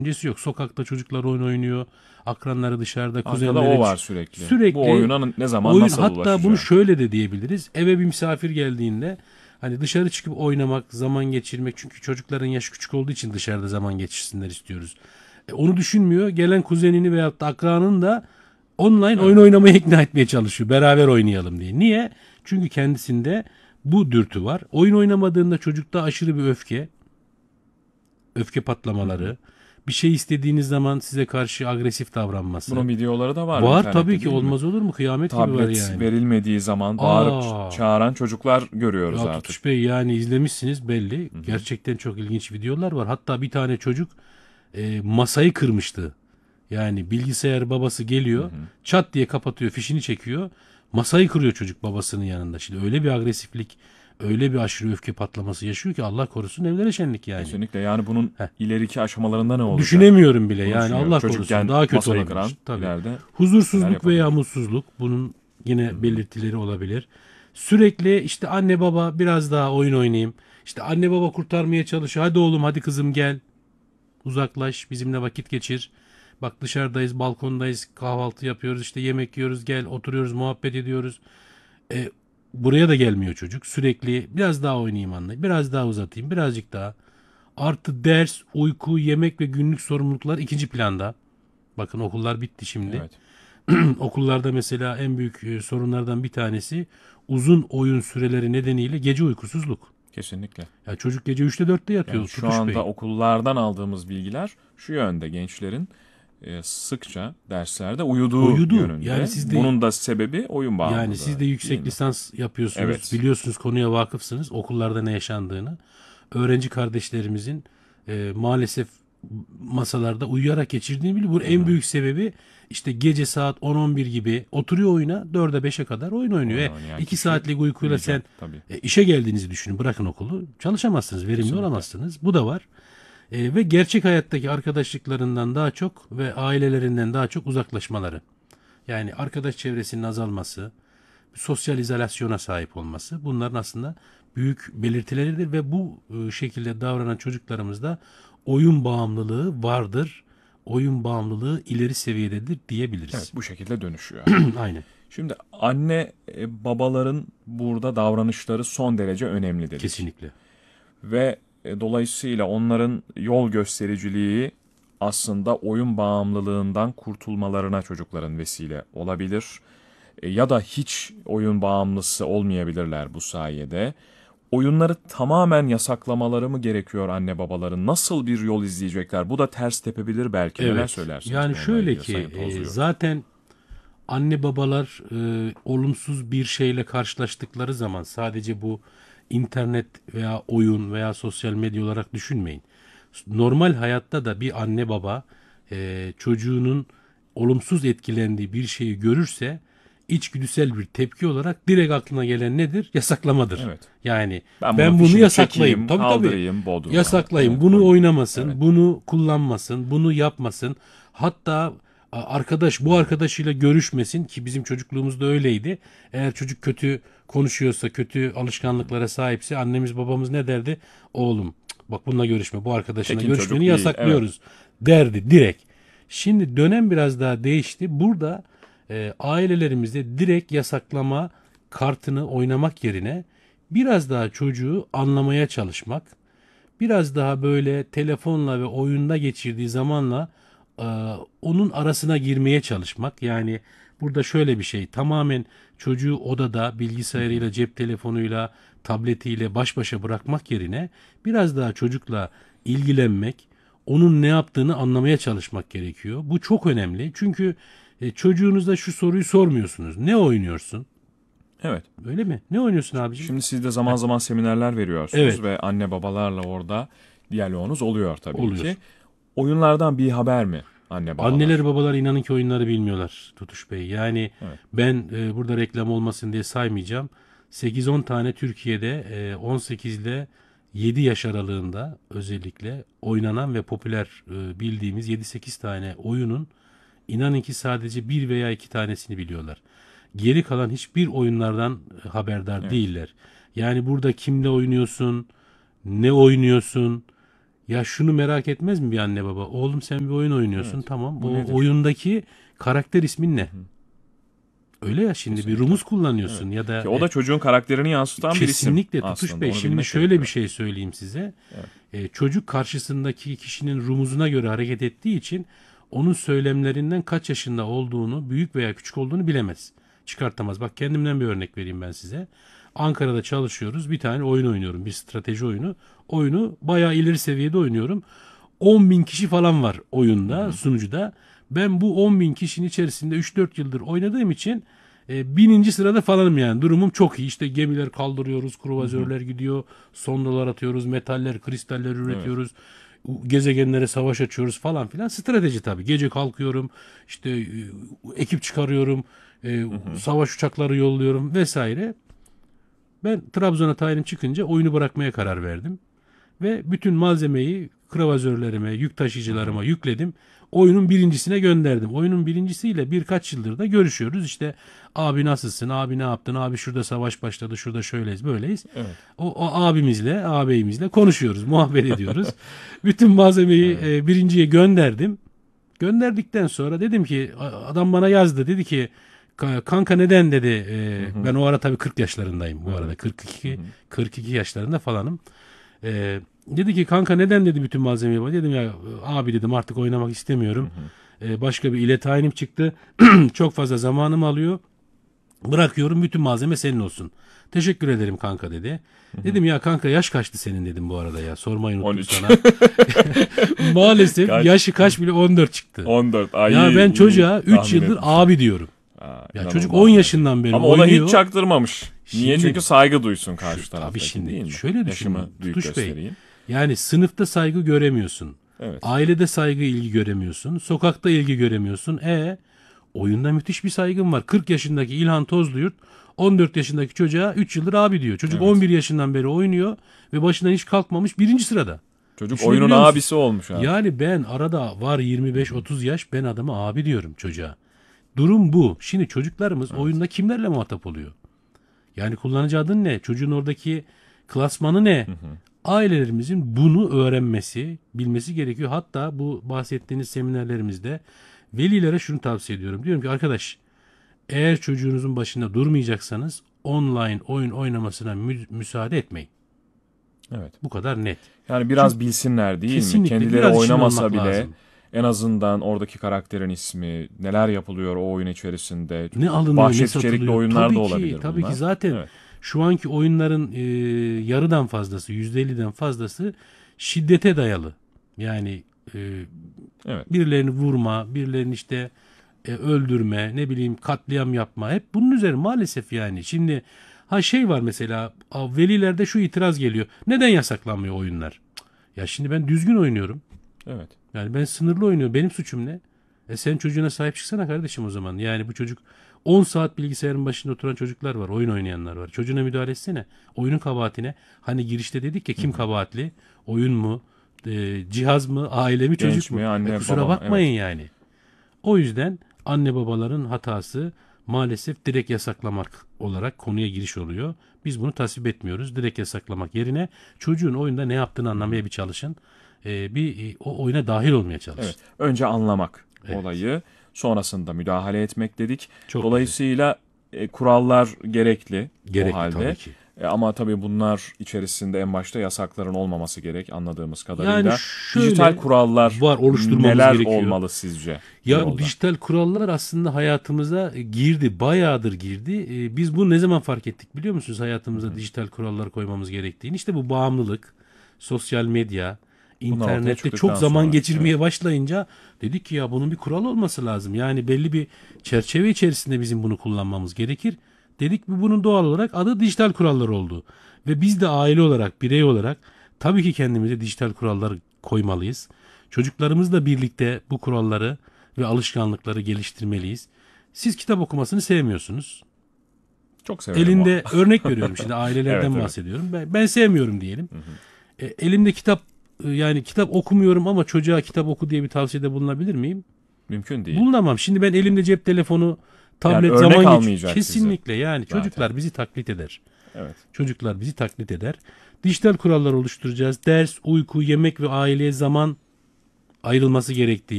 Öncesi yok. Sokakta çocuklar oyun oynuyor. Akranları dışarıda, Arkada kuzenleri o var sürekli. Bu sürekli oyuna ne zaman oyun. nasıl Hatta bunu ulaşacağım? şöyle de diyebiliriz. Eve bir misafir geldiğinde hani dışarı çıkıp oynamak, zaman geçirmek, çünkü çocukların yaşı küçük olduğu için dışarıda zaman geçirsinler istiyoruz. Onu düşünmüyor. Gelen kuzenini veyahut da akranını da online oyun Evet. oynamaya ikna etmeye çalışıyor. Beraber oynayalım diye. Niye? Çünkü kendisinde bu dürtü var. Oyun oynamadığında çocukta aşırı bir öfke Hı hı. patlamaları, bir şey istediğiniz zaman size karşı agresif davranması. Bunun videoları da var Var tabii internette ki, değil mi? olmaz olur mu? Kıyamet gibi var Tablet yani. verilmediği zaman bağırıp Aa, çağıran çocuklar görüyoruz ya artık. Tutuş Bey, yani izlemişsiniz belli. Hı hı. Gerçekten çok ilginç videolar var. Hatta bir tane çocuk masayı kırmıştı. Yani bilgisayar, babası Hı geliyor, hı. çat diye kapatıyor, fişini çekiyor. Masayı kırıyor çocuk babasının yanında. Şimdi öyle bir agresiflik, öyle bir aşırı öfke patlaması yaşıyor ki Allah korusun, evlere şenlik yani. Kesinlikle, yani bunun Heh. ileriki aşamalarında ne olacak? Düşünemiyorum bile Bunu yani, düşünüyorum. Allah korusun, Çocukken daha kötü masayı olabilir. kıran Tabii. ileride neler Huzursuzluk veya yapabilir? mutsuzluk, bunun Hı yine hı. belirtileri olabilir. Sürekli işte anne baba biraz daha oyun oynayayım. İşte anne baba kurtarmaya çalışıyor. Hadi oğlum, hadi kızım, gel. Uzaklaş, bizimle vakit geçir. Bak dışarıdayız, balkondayız, kahvaltı yapıyoruz, işte yemek yiyoruz, gel oturuyoruz, muhabbet ediyoruz. E, Buraya da gelmiyor çocuk. Sürekli biraz daha oynayayım anne, biraz daha uzatayım, birazcık daha. Artı ders, uyku, yemek ve günlük sorumluluklar ikinci planda. Bakın okullar bitti şimdi. Evet. Okullarda mesela en büyük sorunlardan bir tanesi uzun oyun süreleri nedeniyle gece uykusuzluk. Kesinlikle. Ya çocuk gece 3'te 4'te Yani yatıyor şu Tutuş anda Bey. okullardan aldığımız bilgiler şu yönde: gençlerin sıkça derslerde uyuduğu Uyudu. Yani yönünde. siz de Bunun da sebebi oyun Yani siz bağımlılığı de değil yüksek mi? lisans yapıyorsunuz. Evet. Biliyorsunuz, konuya vakıfsınız. Okullarda ne yaşandığını. Öğrenci kardeşlerimizin maalesef masalarda uyuyarak geçirdiğini biliyor. Bunun Hı en hı. büyük sebebi işte gece saat 10-11 gibi oturuyor oyuna. 4'e 5'e kadar oyun oynuyor. Oyun oynayan 2 kişi saatlik uykuyla sen uyuyacak tabii. işe geldiğinizi düşünün. Bırakın okulu. Çalışamazsınız. Verimli Kesinlikle. olamazsınız. Bu da var. Ve gerçek hayattaki arkadaşlıklarından daha çok ve ailelerinden daha çok uzaklaşmaları. Yani arkadaş çevresinin azalması, sosyal izolasyona sahip olması, bunların aslında büyük belirtileridir ve bu şekilde davranan çocuklarımızda oyun bağımlılığı vardır. Oyun bağımlılığı ileri seviyededir Evet, diyebiliriz. bu şekilde dönüşüyor. Aynen. Şimdi anne babaların burada davranışları son derece önemli dedik. Kesinlikle. Ve dolayısıyla onların yol göstericiliği aslında oyun bağımlılığından kurtulmalarına çocukların vesile olabilir. Ya da hiç oyun bağımlısı olmayabilirler bu sayede. Oyunları tamamen yasaklamaları mı gerekiyor anne babaların? Nasıl bir yol izleyecekler? Bu da ters tepebilir belki. Neler Evet. söylersiniz Yani bununla şöyle ilgili ki Sayın Tozluyor? zaten anne babalar olumsuz bir şeyle karşılaştıkları zaman sadece bu internet veya oyun veya sosyal medya olarak düşünmeyin. Normal hayatta da bir anne baba çocuğunun olumsuz etkilendiği bir şeyi görürse içgüdüsel bir tepki olarak direkt aklına gelen nedir? Yasaklamadır. Evet. Yani Ben bunun ben bunu fişini yasaklayayım. çekeyim, Tabii tabii. kaldırayım Bodrum'a, Yasaklayın. Bunu koyayım. Evet. oynamasın, bunu kullanmasın, bunu yapmasın. Hatta arkadaş bu arkadaşıyla görüşmesin, ki bizim çocukluğumuzda öyleydi. Eğer çocuk kötü konuşuyorsa, kötü alışkanlıklara sahipse annemiz babamız ne derdi? Oğlum bak, bununla görüşme, bu arkadaşınla Tekin görüşmeni çocuk değil. Evet. yasaklıyoruz derdi direkt. Şimdi dönem biraz daha değişti. Burada ailelerimizde direkt yasaklama kartını oynamak yerine biraz daha çocuğu anlamaya çalışmak, biraz daha böyle telefonla ve oyunda geçirdiği zamanla e, onun arasına girmeye çalışmak. Yani burada şöyle bir şey, tamamen çocuğu odada Hı hı. bilgisayarıyla, cep telefonuyla, tabletiyle baş başa bırakmak yerine biraz daha çocukla ilgilenmek, onun ne yaptığını anlamaya çalışmak gerekiyor. Bu çok önemli. Çünkü çocuğunuza şu soruyu sormuyorsunuz: ne oynuyorsun? Evet. Öyle mi? Ne oynuyorsun abicim? Şimdi siz de zaman zaman seminerler veriyorsunuz Evet, ve anne babalarla orada diyaloğunuz oluyor tabii ki. oluyor. Oyunlardan bir haber mi anne Anneler babalar? babalar inanın ki oyunları bilmiyorlar Tutuş Bey. Yani Evet. ben burada reklam olmasın diye saymayacağım. 8-10 tane Türkiye'de 18 ile 7 yaş aralığında özellikle oynanan ve popüler bildiğimiz 7-8 tane oyunun inanın ki sadece bir veya iki tanesini biliyorlar. Geri kalan hiçbir oyunlardan haberdar Evet. değiller. Yani burada kimle oynuyorsun, ne oynuyorsun, Ya şunu merak etmez mi bir anne baba? Oğlum sen bir oyun oynuyorsun, Evet. tamam. Bu O nedir? oyundaki karakter ismin ne? Öyle ya, şimdi bir Kesinlikle. rumuz Evet. kullanıyorsun ya da Ki o da çocuğun karakterini yansıtan bir isim kesinlikle Tutuş aslında. Bey. Onu Şimdi bilmek şöyle bir gerekiyor. şey söyleyeyim size. Evet. Çocuk karşısındaki kişinin rumuzuna göre hareket ettiği için onun söylemlerinden kaç yaşında olduğunu, büyük veya küçük olduğunu bilemez. Çıkartamaz. Bak kendimden bir örnek vereyim ben size. Ankara'da çalışıyoruz. Bir tane oyun oynuyorum. Bir strateji oyunu. Oyunu bayağı ileri seviyede oynuyorum. 10 bin kişi falan var oyunda, sunucuda. Ben bu 10 bin kişinin içerisinde 3-4 yıldır oynadığım için bininci sırada falanım yani. Durumum çok iyi. İşte gemiler kaldırıyoruz, kruvazörler gidiyor, sondalar atıyoruz, metaller, kristaller Evet. üretiyoruz. Gezegenlere savaş açıyoruz falan filan. Strateji tabii. Gece kalkıyorum, işte ekip çıkarıyorum, savaş uçakları yolluyorum vesaire. Ben Trabzon'a tayinim çıkınca oyunu bırakmaya karar verdim. Ve bütün malzemeyi kravazörlerime, yük taşıyıcılarıma yükledim. Oyunun birincisine gönderdim. Oyunun birincisiyle birkaç yıldır da görüşüyoruz. İşte abi nasılsın, abi ne yaptın, abi şurada savaş başladı, şurada şöyleyiz, böyleyiz. Evet. O abimizle, ağabeyimizle konuşuyoruz, muhabbet ediyoruz. Bütün malzemeyi birinciye gönderdim. Gönderdikten sonra dedim ki, adam bana yazdı, dedi ki kanka neden dedi, ben o ara tabii 40 yaşlarındayım bu arada, 42 yaşlarında falanım. Dedi ki kanka neden dedi bütün malzemeyi bana. Dedim ya abi dedim artık oynamak istemiyorum. Başka bir ile tayinim çıktı. Çok fazla zamanım alıyor. Bırakıyorum, bütün malzeme senin olsun. Teşekkür ederim kanka dedi. Dedim ya kanka yaş kaçtı senin dedim bu arada ya. Sormayı unuttum 13. sana. Maalesef Kaç? yaşı kaç bile 14 çıktı. 14. Ay, Ya ben çocuğa 3 tahmin yıldır etmişim. abi diyorum. Aa, Ya inanılmaz çocuk 10 yani. yaşından beri Ama ona oynuyor. hiç çaktırmamış. Niye? Şimdi- Çünkü saygı duysun karşı Tabii taraftaki, şimdi değil mi? şöyle düşünün. Yaşımı büyük Tutuş Bey. göstereyim. Yani sınıfta saygı göremiyorsun. Evet. Ailede saygı, ilgi göremiyorsun. Sokakta ilgi göremiyorsun. Oyunda müthiş bir saygın var. 40 yaşındaki İlhan Tozluyurt 14 yaşındaki çocuğa 3 yıldır abi diyor. Çocuk Evet. 11 yaşından beri oynuyor ve başından hiç kalkmamış, birinci sırada. Çocuk Düşünebiliyor oyunun musun? abisi olmuş abi. Yani ben arada var 25-30 yaş, ben adama abi diyorum çocuğa. Durum bu. Şimdi çocuklarımız oyunda kimlerle muhatap oluyor? Yani kullanıcı adın ne? Çocuğun oradaki klasmanı ne? Ailelerimizin bunu öğrenmesi, bilmesi gerekiyor. Hatta bu bahsettiğiniz seminerlerimizde velilere şunu tavsiye ediyorum. Diyorum ki arkadaş, eğer çocuğunuzun başında durmayacaksanız online oyun oynamasına müsaade etmeyin. Evet. Bu kadar net. Yani biraz bilsinler değil mi? Kesinlikle, Kendileri biraz işin oynamasa olmak bile lazım. en azından oradaki karakterin ismi, neler yapılıyor o oyun içerisinde. Ne alınıyor, ne Vahşet satılıyor. içerikli oyunlar Tabii da ki, olabilir tabii bunlar. ki zaten Evet. şu anki oyunların yarıdan fazlası, %50'den fazlası şiddete dayalı. Yani Evet. birilerini vurma, birilerini işte öldürme, ne bileyim katliam yapma. Hep bunun üzerine maalesef yani. Şimdi şey var mesela, velilerde şu itiraz geliyor. Neden yasaklanmıyor oyunlar? Ya şimdi ben düzgün oynuyorum. Evet. Yani ben sınırlı oynuyorum. Benim suçum ne? Sen çocuğuna sahip çıksana kardeşim o zaman. Yani bu çocuk 10 saat bilgisayarın başında oturan çocuklar var. Oyun oynayanlar var. Çocuğuna müdahale etsene. Oyunun kabahatine. Hani girişte dedik ya, kim kabahatli? Oyun mu? Cihaz mı? Aile mi? Genç Çocuk mu? mi? Anne, Kusura baba mı? bakmayın yani. O yüzden anne babaların hatası maalesef direkt yasaklamak olarak konuya giriş oluyor. Biz bunu tasvip etmiyoruz. Direkt yasaklamak yerine çocuğun oyunda ne yaptığını anlamaya bir çalışın. O oyuna dahil olmaya çalışın. Evet. Önce anlamak Evet. olayı, sonrasında müdahale etmek dedik. Çok Dolayısıyla kurallar gerekli, Gerekli o halde. tabii ki. Ama tabii bunlar içerisinde en başta yasakların olmaması gerek anladığımız kadarıyla. Yani şöyle Dijital kurallar var, oluşturmamız neler gerekiyor. olmalı sizce? Ya bu bu yolda? dijital kurallar aslında hayatımıza girdi, bayağıdır girdi. Biz bunu ne zaman fark ettik biliyor musunuz, hayatımıza dijital kurallar koymamız gerektiğini? İşte bu bağımlılık, sosyal medya, ortaya internette çıktıktan çok zaman sonra, geçirmeye başlayınca dedik ki ya bunun bir kural olması lazım. Yani belli bir çerçeve içerisinde bizim bunu kullanmamız gerekir. Dedik bunun doğal olarak adı dijital kurallar oldu. Ve biz de aile olarak, birey olarak tabii ki kendimize dijital kurallar koymalıyız. Çocuklarımızla birlikte bu kuralları ve alışkanlıkları geliştirmeliyiz. Siz kitap okumasını sevmiyorsunuz. Çok severim Elinde örnek veriyorum şimdi, ailelerden Evet. bahsediyorum. Ben sevmiyorum diyelim. Elimde kitap, yani kitap okumuyorum ama çocuğa kitap oku diye bir tavsiyede bulunabilir miyim? Mümkün değil. Bulunamam. Şimdi ben elimde cep telefonu, tablet, örnek zaman almayacak Kesinlikle yani zaten. çocuklar bizi taklit eder. Evet. Çocuklar bizi taklit eder. Dijital kurallar oluşturacağız. Ders, uyku, yemek ve aileye zaman ayrılması gerektiği